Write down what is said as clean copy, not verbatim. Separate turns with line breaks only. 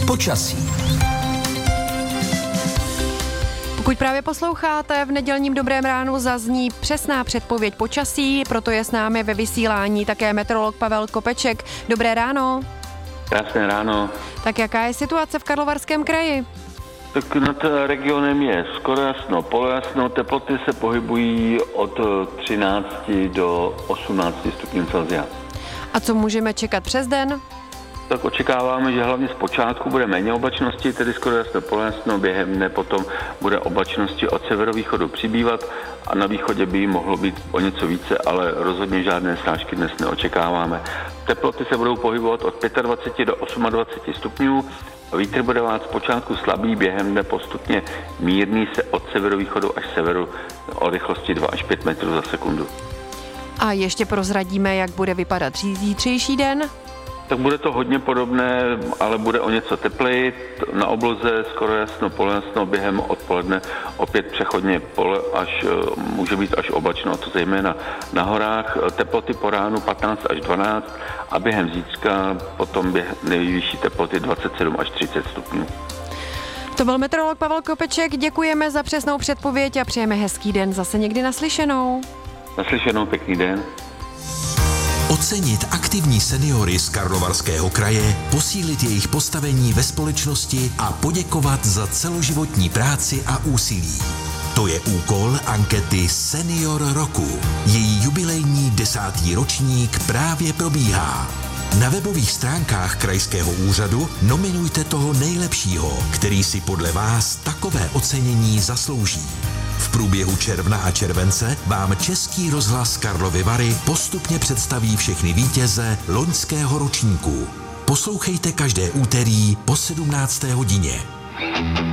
počasí.
Pokud právě posloucháte, v nedělním Dobrém ránu zazní přesná předpověď počasí, proto je s námi ve vysílání také meteorolog Pavel Kopeček. Dobré ráno.
Krásné ráno.
Tak jaká je situace v Karlovarském kraji?
Tak nad regionem je skoro jasno, polojasno, teploty se pohybují od 13 do 18 stupňů Celsia.
A co můžeme čekat přes den?
Tak očekáváme, že hlavně z počátku bude méně oblačnosti, tedy skoro jasno, polojasno, během dne potom bude oblačnosti od severovýchodu přibývat a na východě by mohlo být o něco více, ale rozhodně žádné srážky dnes neočekáváme. Teploty se budou pohybovat od 25 do 28 stupňů, vítr bude vás zpočátku slabý, během dne postupně mírný se od severovýchodu až severu o rychlosti 2 až 5 metrů za sekundu.
A ještě prozradíme, jak bude vypadat zítřejší den?
Tak bude to hodně podobné, ale bude o něco tepleji. Na obloze skoro jasno, polojasno, během odpoledne opět přechodně může být až oblačno, a to zejména na horách. Teploty po ránu 15 až 12 a během zítřka potom nejvyšší teploty 27 až 30 stupňů.
To byl meteorolog Pavel Kopeček, děkujeme za přesnou předpověď a přejeme hezký den, zase někdy naslyšenou.
Naslyšenou, pěkný den.
Ocenit aktivní seniory z Karlovarského kraje, posílit jejich postavení ve společnosti a poděkovat za celoživotní práci a úsilí. To je úkol ankety Senior roku. Její jubilejní 10. ročník právě probíhá. Na webových stránkách krajského úřadu nominujte toho nejlepšího, který si podle vás takové ocenění zaslouží. V průběhu června a července vám Český rozhlas Karlovy Vary postupně představí všechny vítěze loňského ročníku. Poslouchejte každé úterý po 17. hodině.